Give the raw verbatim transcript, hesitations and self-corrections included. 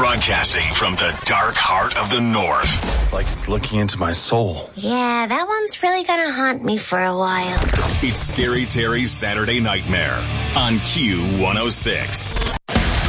Broadcasting from the dark heart of the North. It's like it's looking into my soul. Yeah, that one's really gonna haunt me for a while. It's Scary Terry's Saturday Nightmare on Q one oh six.